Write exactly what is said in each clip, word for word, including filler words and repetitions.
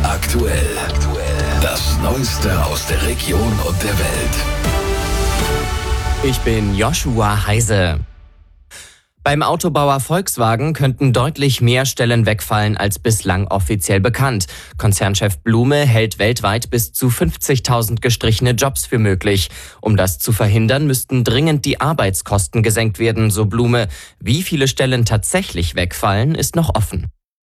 Aktuell. Das Neueste aus der Region und der Welt. Ich bin Joshua Heise. Beim Autobauer Volkswagen könnten deutlich mehr Stellen wegfallen als bislang offiziell bekannt. Konzernchef Blume hält weltweit bis zu fünfzigtausend gestrichene Jobs für möglich. Um das zu verhindern, müssten dringend die Arbeitskosten gesenkt werden, so Blume. Wie viele Stellen tatsächlich wegfallen, ist noch offen.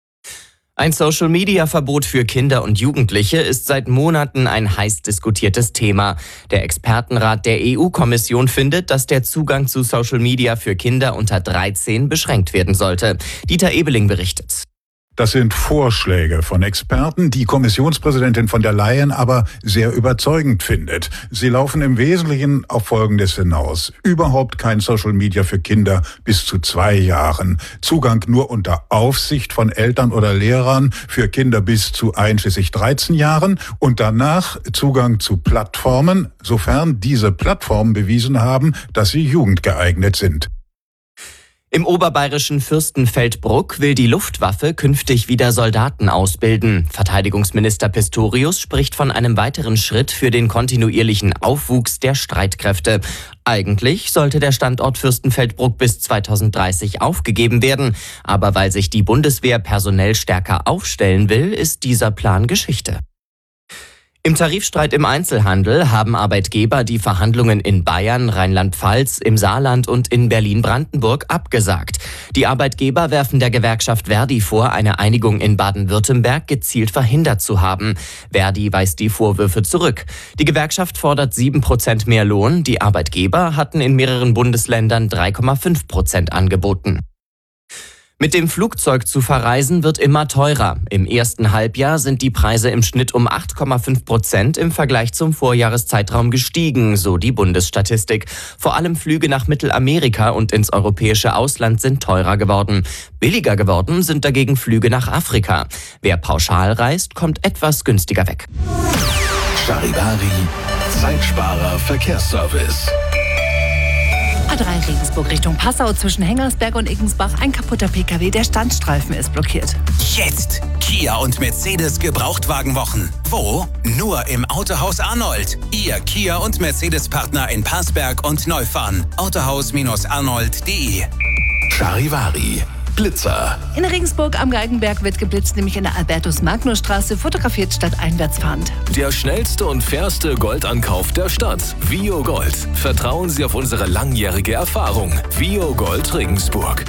Ein Social-Media-Verbot für Kinder und Jugendliche ist seit Monaten ein heiß diskutiertes Thema. Der Expertenrat der E U-Kommission findet, dass der Zugang zu Social Media für Kinder unter dreizehn beschränkt werden sollte. Dieter Ebeling berichtet. Das sind Vorschläge von Experten, die Kommissionspräsidentin von der Leyen aber sehr überzeugend findet. Sie laufen im Wesentlichen auf Folgendes hinaus. Überhaupt kein Social Media für Kinder bis zu zwei Jahren. Zugang nur unter Aufsicht von Eltern oder Lehrern für Kinder bis zu einschließlich dreizehn Jahren. Und danach Zugang zu Plattformen, sofern diese Plattformen bewiesen haben, dass sie jugendgeeignet sind. Im oberbayerischen Fürstenfeldbruck will die Luftwaffe künftig wieder Soldaten ausbilden. Verteidigungsminister Pistorius spricht von einem weiteren Schritt für den kontinuierlichen Aufwuchs der Streitkräfte. Eigentlich sollte der Standort Fürstenfeldbruck bis zweitausenddreißig aufgegeben werden. Aber weil sich die Bundeswehr personell stärker aufstellen will, ist dieser Plan Geschichte. Im Tarifstreit im Einzelhandel haben Arbeitgeber die Verhandlungen in Bayern, Rheinland-Pfalz, im Saarland und in Berlin-Brandenburg abgesagt. Die Arbeitgeber werfen der Gewerkschaft Verdi vor, eine Einigung in Baden-Württemberg gezielt verhindert zu haben. Verdi weist die Vorwürfe zurück. Die Gewerkschaft fordert sieben Prozent mehr Lohn. Die Arbeitgeber hatten in mehreren Bundesländern drei Komma fünf Prozent angeboten. Mit dem Flugzeug zu verreisen wird immer teurer. Im ersten Halbjahr sind die Preise im Schnitt um acht Komma fünf Prozent im Vergleich zum Vorjahreszeitraum gestiegen, so die Bundesstatistik. Vor allem Flüge nach Mittelamerika und ins europäische Ausland sind teurer geworden. Billiger geworden sind dagegen Flüge nach Afrika. Wer pauschal reist, kommt etwas günstiger weg. Charivari, Zeitsparer Verkehrsservice. A drei Regensburg Richtung Passau zwischen Hengersberg und Iggensbach. Ein kaputter Pkw, der Standstreifen ist blockiert. Jetzt Kia und Mercedes Gebrauchtwagenwochen. Wo? Nur im Autohaus Arnold. Ihr Kia und Mercedes-Partner in Passberg und Neufahren. autohaus Arnold punkt de. Charivari, Blitzer. In Regensburg am Galgenberg wird geblitzt, nämlich in der Albertus-Magnus-Straße, fotografiert statt einwärts fahrend. Der schnellste und fairste Goldankauf der Stadt. Vio Gold. Vertrauen Sie auf unsere langjährige Erfahrung. Vio Gold Regensburg.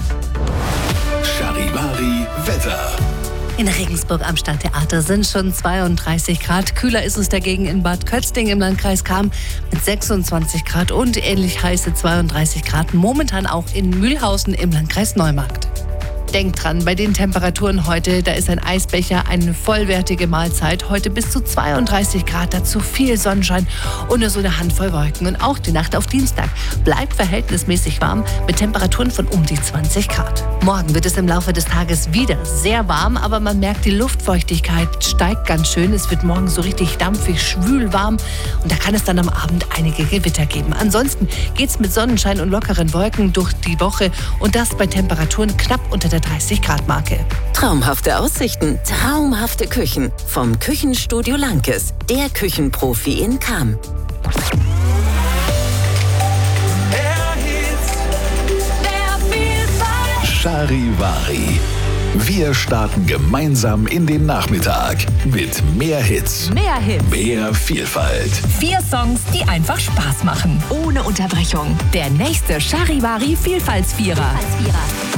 Charivari, Wetter. In Regensburg am Stadttheater sind schon zweiunddreißig Grad. Kühler ist es dagegen in Bad Kötzting im Landkreis Cham mit sechsundzwanzig Grad und ähnlich heiße zweiunddreißig Grad. Momentan auch in Mühlhausen im Landkreis Neumarkt. Denkt dran, bei den Temperaturen heute, da ist ein Eisbecher eine vollwertige Mahlzeit. Heute bis zu zweiunddreißig Grad, dazu viel Sonnenschein und nur so eine Handvoll Wolken. Und auch die Nacht auf Dienstag bleibt verhältnismäßig warm mit Temperaturen von um die zwanzig Grad. Morgen wird es im Laufe des Tages wieder sehr warm, aber man merkt, die Luftfeuchtigkeit steigt ganz schön. Es wird morgen so richtig dampfig, schwül warm und da kann es dann am Abend einige Gewitter geben. Ansonsten geht es mit Sonnenschein und lockeren Wolken durch die Woche und das bei Temperaturen knapp unter der dreißig Grad Marke. Traumhafte Aussichten, traumhafte Küchen. Vom Küchenstudio Lankes, der Küchenprofi in Cham. Charivari. Wir starten gemeinsam in den Nachmittag mit mehr Hits, Mehr Hits. mehr Vielfalt. Vier Songs, die einfach Spaß machen. Ohne Unterbrechung. Der nächste Charivari Vielfaltsvierer.